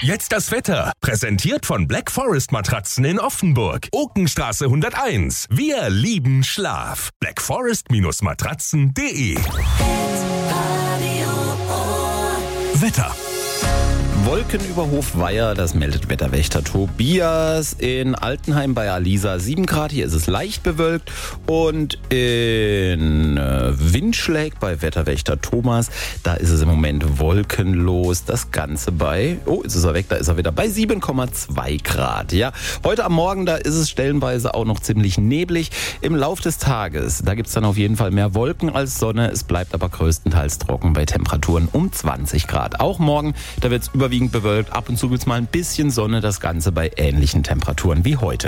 Jetzt das Wetter. Präsentiert von Black Forest Matratzen in Offenburg. Okenstraße 101. Wir lieben Schlaf. blackforest-matratzen.de. Wetter. Wolken über Hofweier, das meldet Wetterwächter Tobias. In Altenheim bei Alisa 7 Grad, hier ist es leicht bewölkt. Und in Windschläg bei Wetterwächter Thomas, da ist es im Moment wolkenlos. Das Ganze bei, jetzt ist er weg, da ist er wieder, bei 7,2 Grad. Ja, heute am Morgen, da ist es stellenweise auch noch ziemlich neblig. Im Lauf des Tages, da gibt es dann auf jeden Fall mehr Wolken als Sonne. Es bleibt aber größtenteils trocken bei Temperaturen um 20 Grad. Auch morgen, da wird es überwiegend bewölkt. Ab und zu gibt es mal ein bisschen Sonne, das Ganze bei ähnlichen Temperaturen wie heute.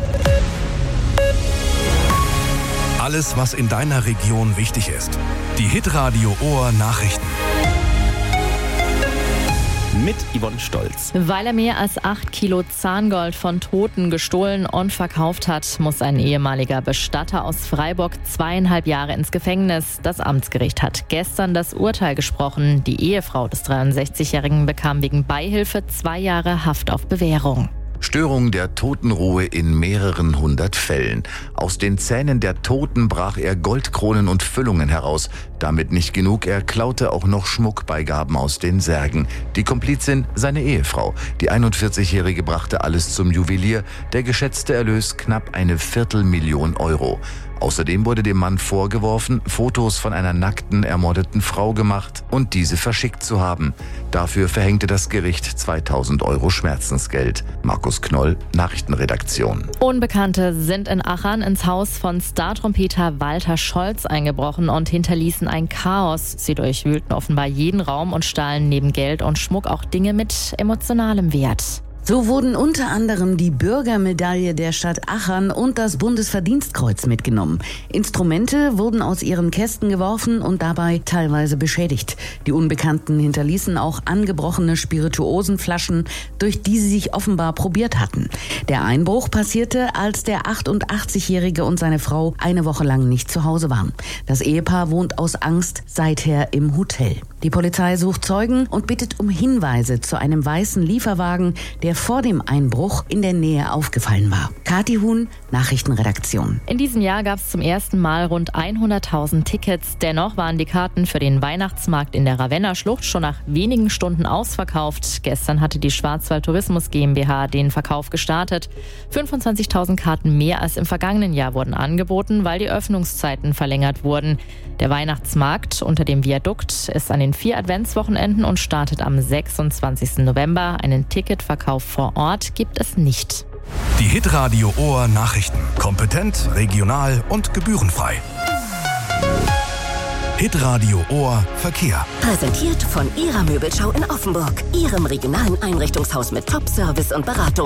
Alles, was in deiner Region wichtig ist. Die Hitradio Ohr Nachrichten. Mit Yvonne Stolz. Weil er mehr als 8 Kilo Zahngold von Toten gestohlen und verkauft hat, muss ein ehemaliger Bestatter aus Freiburg 2,5 Jahre ins Gefängnis. Das Amtsgericht hat gestern das Urteil gesprochen. Die Ehefrau des 63-Jährigen bekam wegen Beihilfe 2 Jahre Haft auf Bewährung. Störung der Totenruhe in mehreren 100 Fällen. Aus den Zähnen der Toten brach er Goldkronen und Füllungen heraus. Damit nicht genug, er klaute auch noch Schmuckbeigaben aus den Särgen. Die Komplizin seine Ehefrau. Die 41-Jährige brachte alles zum Juwelier. Der geschätzte Erlös knapp 250.000 Euro. Außerdem wurde dem Mann vorgeworfen, Fotos von einer nackten, ermordeten Frau gemacht und diese verschickt zu haben. Dafür verhängte das Gericht 2.000 Euro Schmerzensgeld. Markus Knoll, Nachrichtenredaktion. Unbekannte sind in Achern ins Haus von Star-Trompeter Walter Scholz eingebrochen und hinterließen ein Chaos. Sie durchwühlten offenbar jeden Raum und stahlen neben Geld und Schmuck auch Dinge mit emotionalem Wert. So wurden unter anderem die Bürgermedaille der Stadt Achern und das Bundesverdienstkreuz mitgenommen. Instrumente wurden aus ihren Kästen geworfen und dabei teilweise beschädigt. Die Unbekannten hinterließen auch angebrochene Spirituosenflaschen, durch die sie sich offenbar probiert hatten. Der Einbruch passierte, als der 88-Jährige und seine Frau eine Woche lang nicht zu Hause waren. Das Ehepaar wohnt aus Angst seither im Hotel. Die Polizei sucht Zeugen und bittet um Hinweise zu einem weißen Lieferwagen, der vor dem Einbruch in der Nähe aufgefallen war. Kathi Huhn, Nachrichtenredaktion. In diesem Jahr gab es zum ersten Mal rund 100.000 Tickets. Dennoch waren die Karten für den Weihnachtsmarkt in der Ravenna-Schlucht schon nach wenigen Stunden ausverkauft. Gestern hatte die Schwarzwald Tourismus GmbH den Verkauf gestartet. 25.000 Karten mehr als im vergangenen Jahr wurden angeboten, weil die Öffnungszeiten verlängert wurden. Der Weihnachtsmarkt unter dem Viadukt ist an den 4 Adventswochenenden und startet am 26. November. Einen Ticketverkauf vor Ort gibt es nicht. Die Hitradio Ohr Nachrichten. Kompetent, regional und gebührenfrei. Hitradio Ohr Verkehr. Präsentiert von Ihrer Möbelschau in Offenburg. Ihrem regionalen Einrichtungshaus mit Top-Service und Beratung.